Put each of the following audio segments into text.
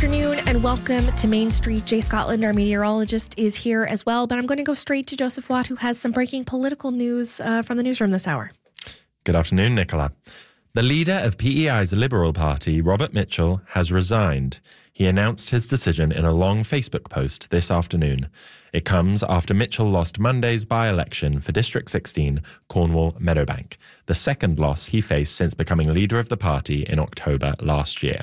afternoon and welcome to Main Street. Jay Scotland, our meteorologist, is here as well, but I'm going to go straight to Joseph Watt, who has some breaking political news from the newsroom this hour. Good afternoon, Nicola. The leader of PEI's Liberal Party, Robert Mitchell, has resigned. He announced his decision in a long Facebook post this afternoon. It comes after Mitchell lost Monday's by-election for District 16, Cornwall Meadowbank, the second loss he faced since becoming leader of the party in October last year.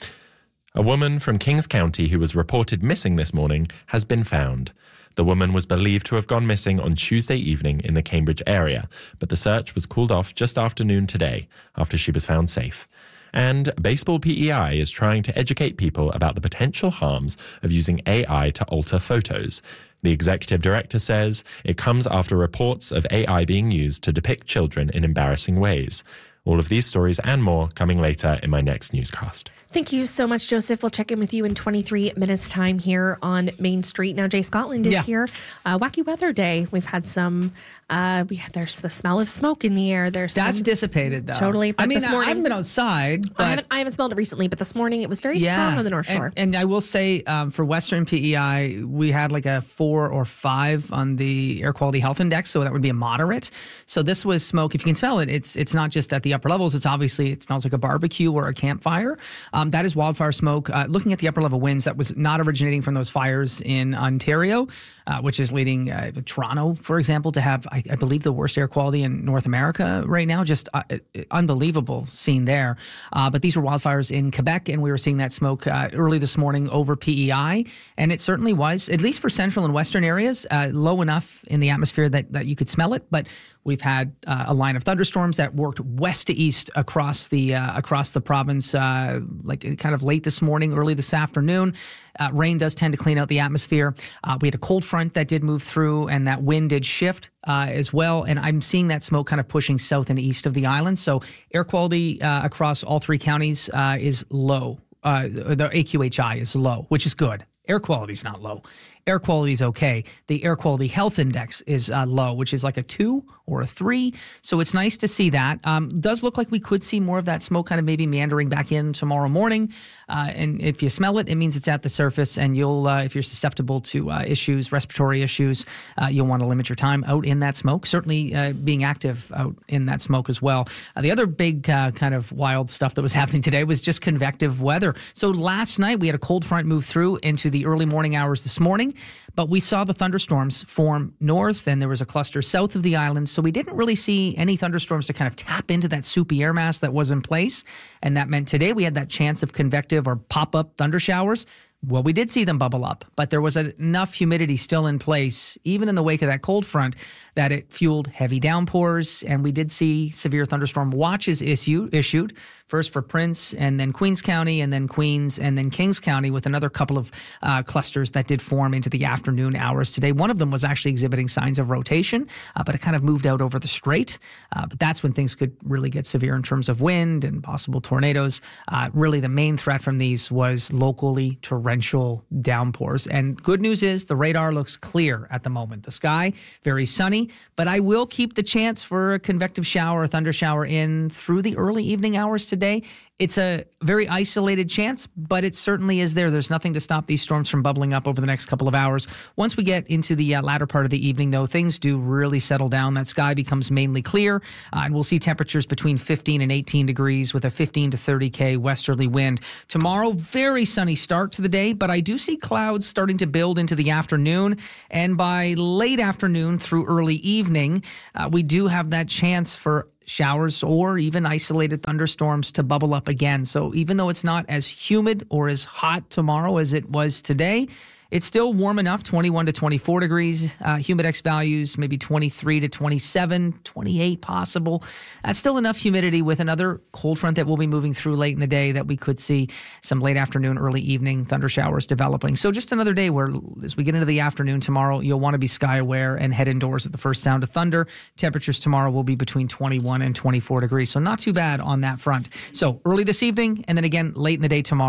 A woman from Kings County who was reported missing this morning has been found. The woman was believed to have gone missing on Tuesday evening in the Cambridge area, but the search was called off just after noon today after she was found safe. And Baseball PEI is trying to educate people about the potential harms of using AI to alter photos. The executive director says it comes after reports of AI being used to depict children in embarrassing ways. All of these stories and more coming later in my next newscast. Thank you so much, Joseph. We'll check in with you in 23 minutes' time here on Main Street. Now, Jay Scotland is here. Wacky weather day. We've had some, there's the smell of smoke in the air. That's dissipated, though. Totally. But this morning, I haven't been outside. But I haven't smelled it recently, but this morning it was very strong on the North Shore. And I will say for Western PEI, we had like a 4 or 5 on the Air Quality Health Index, so that would be a moderate. So this was smoke. If you can smell it, it's not just at the upper levels. It smells like a barbecue or a campfire. That is wildfire smoke. Looking at the upper level winds, that was not originating from those fires in Ontario, which is leading Toronto, for example, to have, I believe, the worst air quality in North America right now. Just unbelievable scene there. But these were wildfires in Quebec, and we were seeing that smoke early this morning over PEI. And it certainly was, at least for central and western areas, low enough in the atmosphere that you could smell it. But we've had a line of thunderstorms that worked west to east across the province, like kind of late this morning, early this afternoon. Rain does tend to clean out the atmosphere. We had a cold front that did move through, and that wind did shift as well. And I'm seeing that smoke kind of pushing south and east of the island. So air quality across all 3 counties is low. The AQHI is low, which is good. Air quality is not low. Air quality is okay. The Air Quality Health Index is low, which is like a 2 or a 3. So it's nice to see that. Does look like we could see more of that smoke kind of maybe meandering back in tomorrow morning. And if you smell it, it means it's at the surface. And you'll, if you're susceptible to respiratory issues, you'll want to limit your time out in that smoke. Certainly being active out in that smoke as well. The other big kind of wild stuff that was happening today was just convective weather. So last night we had a cold front move through into the early morning hours this morning. But we saw the thunderstorms form north, and there was a cluster south of the island. So we didn't really see any thunderstorms to kind of tap into that soupy air mass that was in place. And that meant today we had that chance of convective or pop-up thunder showers. Well, we did see them bubble up, but there was enough humidity still in place, even in the wake of that cold front, that it fueled heavy downpours. And we did see severe thunderstorm watches issued, first for Prince and then Queens County and then Queens and then Kings County, with another couple of clusters that did form into the afternoon hours today. One of them was actually exhibiting signs of rotation, but it kind of moved out over the strait. But that's when things could really get severe in terms of wind and possible tornadoes. Really, the main threat from these was locally torrential downpours. And good news is the radar looks clear at the moment. The sky, very sunny, but I will keep the chance for a convective shower or thunder shower in through the early evening hours today. It's a very isolated chance, but it certainly is there. There's nothing to stop these storms from bubbling up over the next couple of hours. Once we get into the latter part of the evening, though, things do really settle down. That sky becomes mainly clear, and we'll see temperatures between 15 and 18 degrees with a 15 to 30 westerly wind. Tomorrow, very sunny start to the day, but I do see clouds starting to build into the afternoon, and by late afternoon through early evening, we do have that chance for showers or even isolated thunderstorms to bubble up again. So even though it's not as humid or as hot tomorrow as it was today, it's still warm enough, 21 to 24 degrees. Humidex values, maybe 23 to 27, 28 possible. That's still enough humidity with another cold front that will be moving through late in the day that we could see some late afternoon, early evening thunder showers developing. So just another day where, as we get into the afternoon tomorrow, you'll want to be sky aware and head indoors at the first sound of thunder. Temperatures tomorrow will be between 21 and 24 degrees. So not too bad on that front. So early this evening and then again late in the day tomorrow,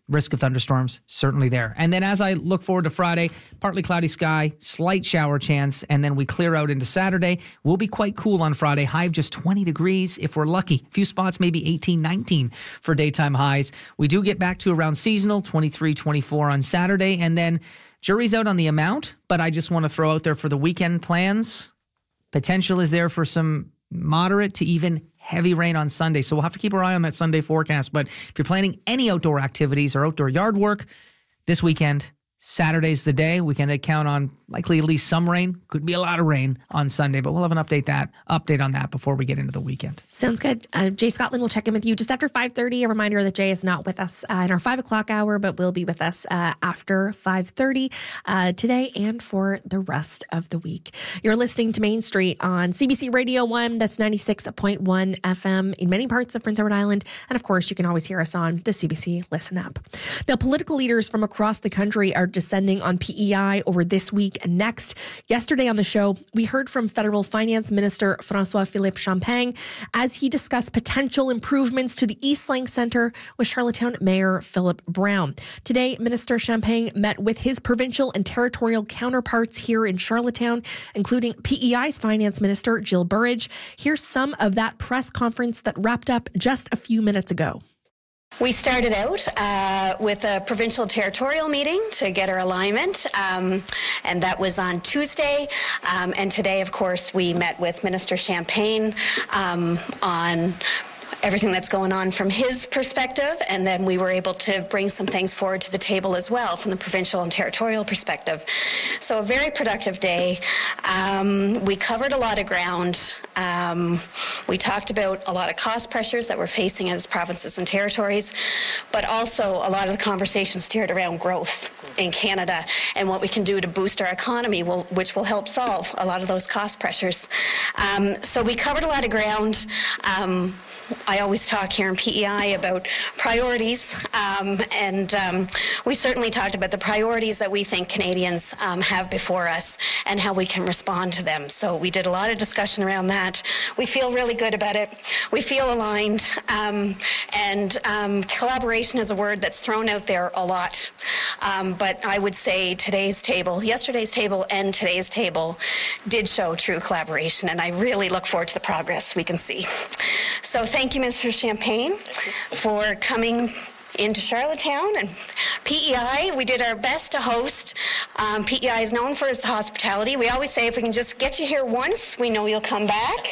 risk of thunderstorms certainly there. And then as I look forward to Friday, partly cloudy sky, slight shower chance, and then we clear out into Saturday. We'll be quite cool on Friday, high of just 20 degrees if we're lucky. A few spots, maybe 18, 19 for daytime highs. We do get back to around seasonal, 23, 24 on Saturday, and then jury's out on the amount, but I just want to throw out there for the weekend plans, potential is there for some moderate to even heavy rain on Sunday. So we'll have to keep our eye on that Sunday forecast. But if you're planning any outdoor activities or outdoor yard work this weekend, Saturday's the day. We can count on likely at least some rain. Could be a lot of rain on Sunday, but we'll have an update on that before we get into the weekend. Sounds good. Jay Scotland will check in with you just after 5:30. A reminder that Jay is not with us in our 5 o'clock hour, but will be with us after 5:30 today and for the rest of the week. You're listening to Main Street on CBC Radio 1. That's 96.1 FM in many parts of Prince Edward Island. And of course, you can always hear us on the CBC Listen app. Now, political leaders from across the country are descending on PEI over this week and next. Yesterday on the show, we heard from Federal Finance Minister François-Philippe Champagne as he discussed potential improvements to the Eastlink Centre with Charlottetown Mayor Philip Brown. Today, Minister Champagne met with his provincial and territorial counterparts here in Charlottetown, including PEI's Finance Minister Jill Burridge. Here's some of that press conference that wrapped up just a few minutes ago. We started out with a provincial territorial meeting to get our alignment, and that was on Tuesday. And today, of course, we met with Minister Champagne on everything that's going on from his perspective, and then we were able to bring some things forward to the table as well from the provincial and territorial perspective. So a very productive day. We covered a lot of ground. We talked about a lot of cost pressures that we're facing as provinces and territories, but also a lot of the conversation steered around growth in Canada and what we can do to boost our economy, which will help solve a lot of those cost pressures. So we covered a lot of ground. I always talk here in PEI about priorities, and we certainly talked about the priorities that we think Canadians have before us and how we can respond to them. So we did a lot of discussion around that. We feel really good about it. We feel aligned, and collaboration is a word that's thrown out there a lot. But I would say yesterday's table and today's table did show true collaboration, and I really look forward to the progress we can see. So thank you, Mr. Champagne, for coming into Charlottetown. And PEI, we did our best to host. PEI is known for its hospitality. We always say if we can just get you here once, we know you'll come back.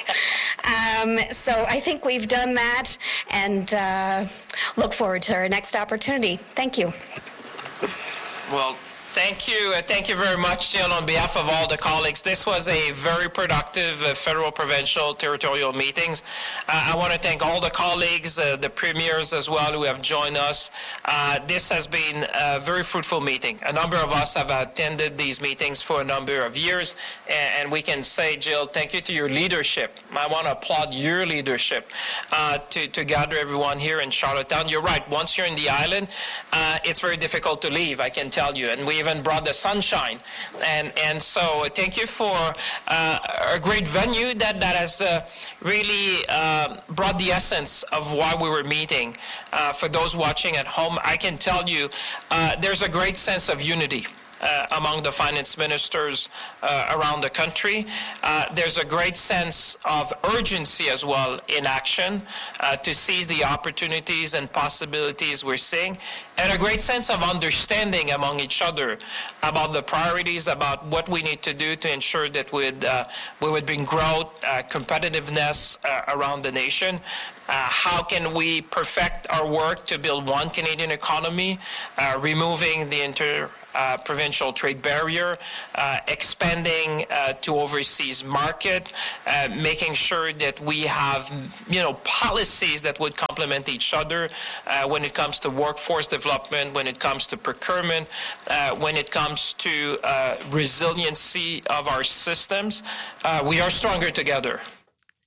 So I think we've done that, and look forward to our next opportunity. Thank you. Well, thank you. Thank you very much, Jill, on behalf of all the colleagues. This was a very productive federal, provincial, territorial meetings. I want to thank all the colleagues, the premiers as well, who have joined us. This has been a very fruitful meeting. A number of us have attended these meetings for a number of years, and we can say, Jill, thank you to your leadership. I want to applaud your leadership to gather everyone here in Charlottetown. You're right. Once you're in the island, it's very difficult to leave, I can tell you. And we even brought the sunshine, and so thank you for a great venue that has really brought the essence of why we were meeting. For those watching at home, I can tell you there's a great sense of unity among the finance ministers around the country. There's a great sense of urgency as well in action to seize the opportunities and possibilities we're seeing, and a great sense of understanding among each other about the priorities, about what we need to do to ensure that we would bring growth, competitiveness around the nation. How can we perfect our work to build one Canadian economy, removing the provincial trade barrier, expanding to overseas market, making sure that we have policies that would complement each other when it comes to workforce development, when it comes to procurement, when it comes to resiliency of our systems. We are stronger together.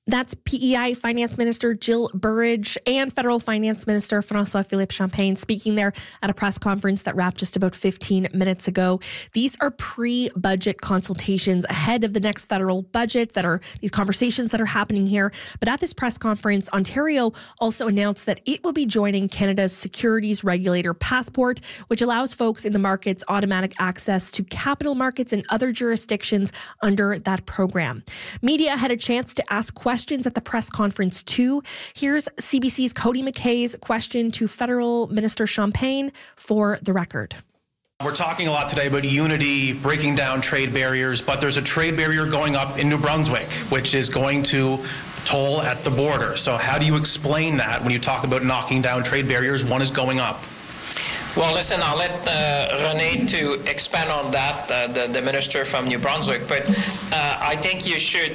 That's PEI Finance Minister Jill Burridge and Federal Finance Minister François-Philippe Champagne speaking there at a press conference that wrapped just about 15 minutes ago. These are pre-budget consultations ahead of the next federal budget that are these conversations that are happening here. But at this press conference, Ontario also announced that it will be joining Canada's securities regulator Passport, which allows folks in the markets automatic access to capital markets and other jurisdictions under that program. Media had a chance to ask questions at the press conference too. Here's CBC's Cody McKay's question to Federal Minister Champagne for the record. We're talking a lot today about unity, breaking down trade barriers, but there's a trade barrier going up in New Brunswick, which is going to toll at the border. So how do you explain that when you talk about knocking down trade barriers? One is going up. Well, listen, I'll let Renee to expand on that, the minister from New Brunswick, but I think you should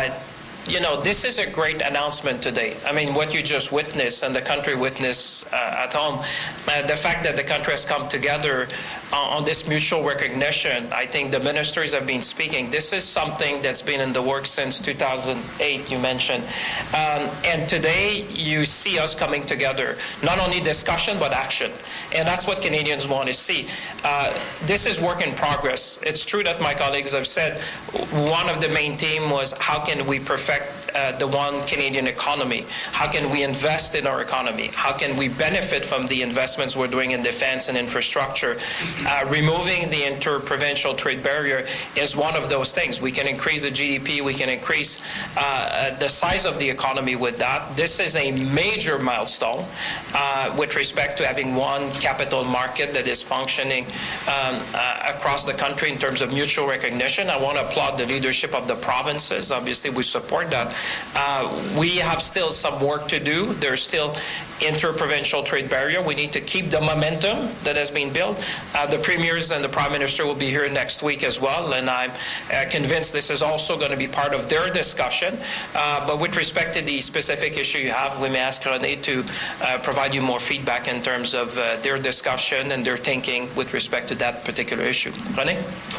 this is a great announcement today. I mean, what you just witnessed and the country witnessed at home, the fact that the country has come together on this mutual recognition, I think the ministers have been speaking. This is something that's been in the works since 2008, you mentioned. And today you see us coming together, not only discussion, but action. And that's what Canadians want to see. This is work in progress. It's true that my colleagues have said one of the main themes was how can we perfect the one Canadian economy? How can we invest in our economy? How can we benefit from the investments we're doing in defense and infrastructure? Removing the interprovincial trade barrier is one of those things. We can increase the GDP. We can increase the size of the economy with that. This is a major milestone with respect to having one capital market that is functioning across the country in terms of mutual recognition. I want to applaud the leadership of the provinces. Obviously, we support that. We have still some work to do. There's still interprovincial trade barrier. We need to keep the momentum that has been built. The premiers and the prime minister will be here next week as well, and I'm convinced this is also going to be part of their discussion. But with respect to the specific issue you have, we may ask Renee to provide you more feedback in terms of their discussion and their thinking with respect to that particular issue. Renee?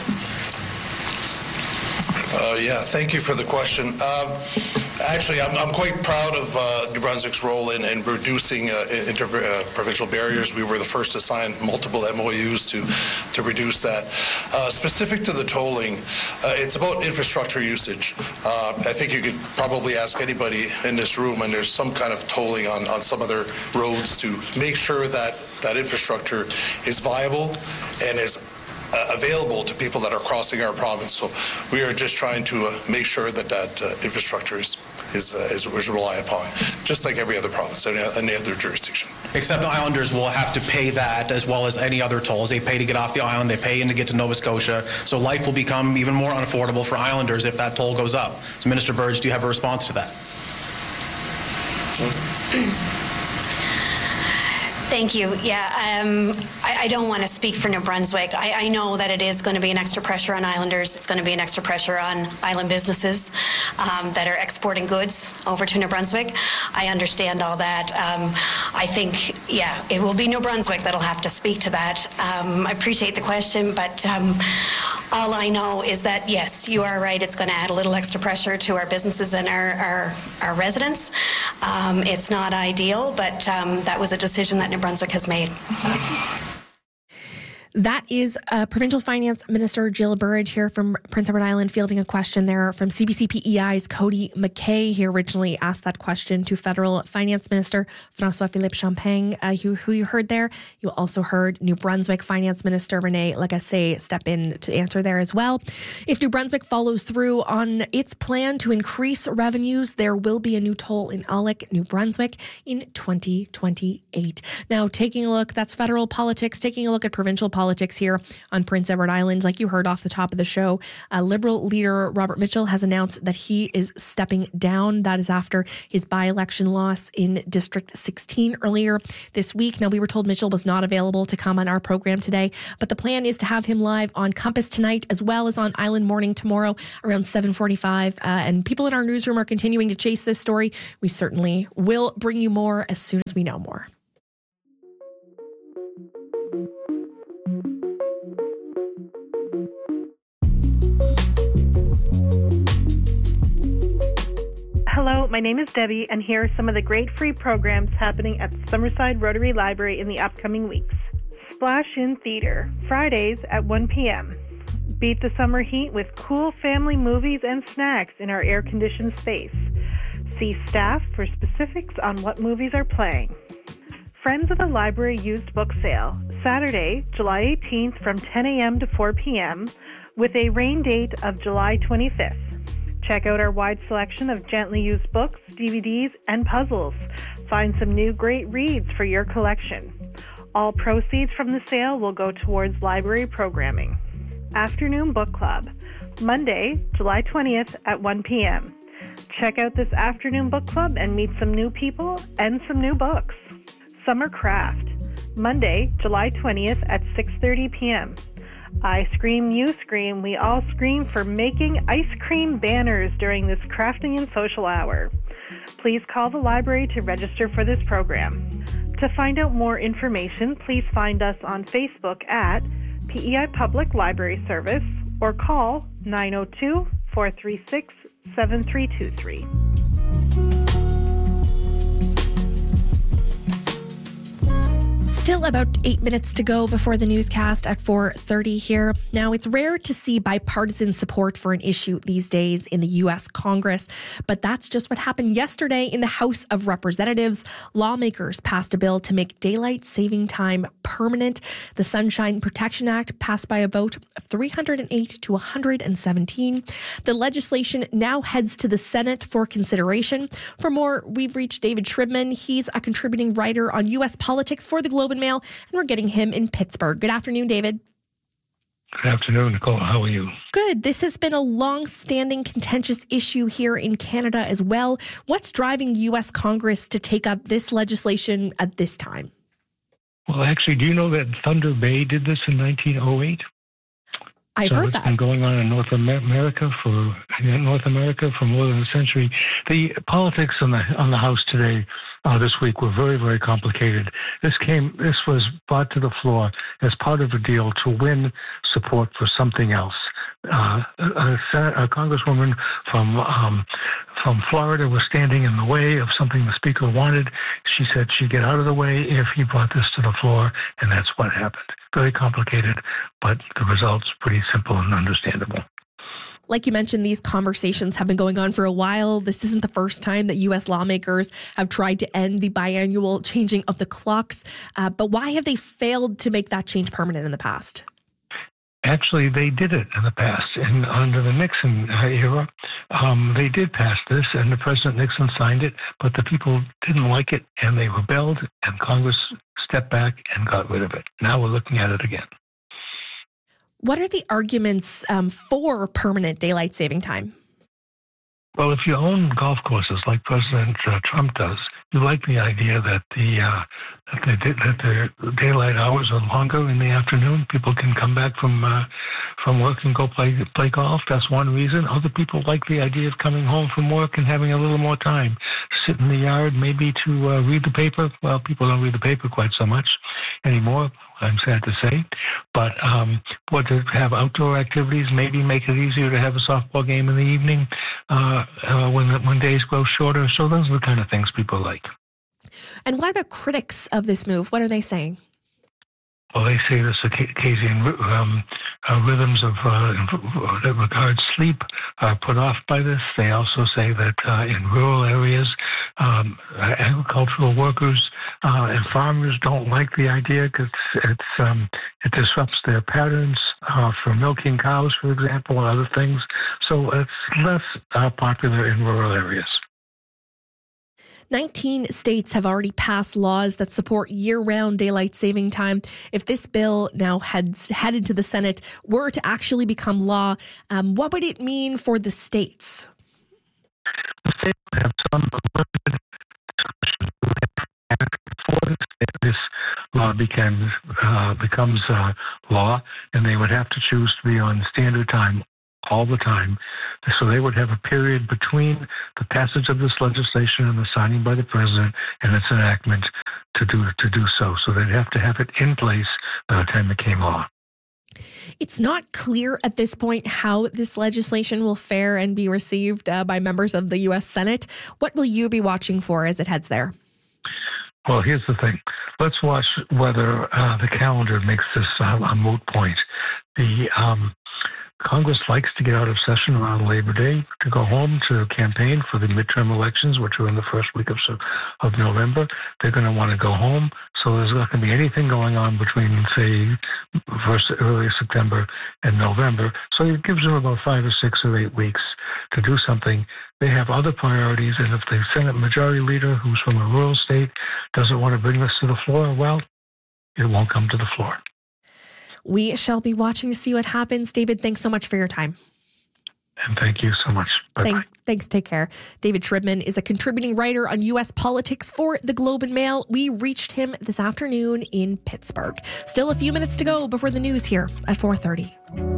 Thank you for the question. Actually, I'm quite proud of New Brunswick's role in reducing interprovincial barriers. We were the first to sign multiple MOUs to reduce that. Specific to the tolling, it's about infrastructure usage. I think you could probably ask anybody in this room, and there's some kind of tolling on some other roads to make sure that that infrastructure is viable and is available to people that are crossing our province. So we are just trying to make sure that infrastructure is relied upon, just like every other province, any other jurisdiction. Except Islanders will have to pay that as well as any other tolls. They pay to get off the island, they pay in to get to Nova Scotia. So life will become even more unaffordable for Islanders if that toll goes up. So Minister Burridge, do you have a response to that? Thank you. I don't want to speak for New Brunswick. I know that it is going to be an extra pressure on Islanders. It's going to be an extra pressure on island businesses that are exporting goods over to New Brunswick. I understand all that. I think, it will be New Brunswick that'll have to speak to that. I appreciate the question, but all I know is that, yes, you are right. It's going to add a little extra pressure to our businesses and our residents. It's not ideal, but that was a decision that New Brunswick has made. That is Provincial Finance Minister Jill Burridge here from Prince Edward Island fielding a question there from CBC PEI's Cody McKay. He originally asked that question to Federal Finance Minister François-Philippe Champagne, who you heard there. You also heard New Brunswick Finance Minister Renee Lagacé step in to answer there as well. If New Brunswick follows through on its plan to increase revenues, there will be a new toll in Alec, New Brunswick in 2028. Now, taking a look, that's federal politics, taking a look at provincial politics here on Prince Edward Island. Like you heard off the top of the show, Liberal leader Robert Mitchell has announced that he is stepping down. That is after his by-election loss in District 16 earlier this week. Now, we were told Mitchell was not available to come on our program today, but the plan is to have him live on Compass tonight as well as on Island Morning tomorrow around 7:45. And people in our newsroom are continuing to chase this story. We certainly will bring you more as soon as we know more. Hello, my name is Debbie, and here are some of the great free programs happening at the Summerside Rotary Library in the upcoming weeks. Splash In Theater, Fridays at 1 p.m. Beat the summer heat with cool family movies and snacks in our air-conditioned space. See staff for specifics on what movies are playing. Friends of the Library Used Book Sale, Saturday, July 18th from 10 a.m. to 4 p.m. with a rain date of July 25th. Check out our wide selection of gently used books, DVDs, and puzzles. Find some new great reads for your collection. All proceeds from the sale will go towards library programming. Afternoon Book Club, Monday, July 20th at 1 p.m. Check out this afternoon book club and meet some new people and some new books. Summer Craft, Monday, July 20th at 6:30 p.m. I scream, you scream, we all scream for making ice cream banners during this crafting and social hour. Please call the library to register for this program. To find out more information, please find us on Facebook at PEI Public Library Service or call 902-436-7323. Still about 8 minutes to go before the newscast at 4:30 here. Now, it's rare to see bipartisan support for an issue these days in the U.S. Congress, but that's just what happened yesterday in the House of Representatives. Lawmakers passed a bill to make daylight saving time permanent. The Sunshine Protection Act passed by a vote of 308 to 117. The legislation now heads to the Senate for consideration. For more, we've reached David Shribman. He's a contributing writer on U.S. politics for the Globe and Mail, and we're getting him in Pittsburgh. Good afternoon, David. Good afternoon, Nicole. How are you? Good. This has been a long-standing contentious issue here in Canada as well. What's driving U.S. Congress to take up this legislation at this time? Well, actually, do you know that Thunder Bay did this in 1908? I've heard that. It's been going on in North America for more than a century. The politics on the House today, this week, were very, very complicated. This was brought to the floor as part of a deal to win support for something else. A congresswoman from Florida was standing in the way of something the speaker wanted. She said she'd get out of the way if he brought this to the floor, and that's what happened. Very complicated, but the result's pretty simple and understandable. Like you mentioned, these conversations have been going on for a while. This isn't the first time that U.S. lawmakers have tried to end the biannual changing of the clocks. But why have they failed to make that change permanent in the past? Actually, they did it in the past. And under the Nixon era, they did pass this, and the President Nixon signed it, but the people didn't like it, and they rebelled, and Congress stepped back and got rid of it. Now we're looking at it again. What are the arguments for permanent daylight saving time? Well, if you own golf courses like President Trump does, you like the idea that the daylight hours are longer in the afternoon. People can come back from work and go play golf. That's one reason. Other people like the idea of coming home from work and having a little more time, sit in the yard, maybe to read the paper. Well, people don't read the paper quite so much anymore, I'm sad to say. But to have outdoor activities, maybe make it easier to have a softball game in the evening when days grow shorter. So those are the kind of things people like. And what about critics of this move? What are they saying? Well, they say the circadian rhythms that regard sleep are put off by this. They also say that in rural areas, agricultural workers and farmers don't like the idea because it disrupts their patterns for milking cows, for example, and other things. So it's less popular in rural areas. 19 states have already passed laws that support year-round daylight saving time. If this bill now headed to the Senate were to actually become law, what would it mean for the states? The states have some limited discretion before this law becomes law, and they would have to choose to be on standard time all the time. So they would have a period between the passage of this legislation and the signing by the president and its enactment to do so. So they'd have to have it in place by the time it came law. It's not clear at this point how this legislation will fare and be received by members of the U.S. Senate. What will you be watching for as it heads there? Well, here's the thing. Let's watch whether the calendar makes this a moot point. The Congress likes to get out of session around Labor Day to go home to campaign for the midterm elections, which are in the first week of November. They're going to want to go home. So there's not going to be anything going on between, say, early September and November. So it gives them about 5 or 6 or 8 weeks to do something. They have other priorities. And if the Senate Majority Leader, who's from a rural state, doesn't want to bring this to the floor, well, it won't come to the floor. We shall be watching to see what happens. David, thanks so much for your time. And thank you so much. Bye-bye. Thanks. Take care. David Shribman is a contributing writer on U.S. politics for the Globe and Mail. We reached him this afternoon in Pittsburgh. Still a few minutes to go before the news here at 4:30.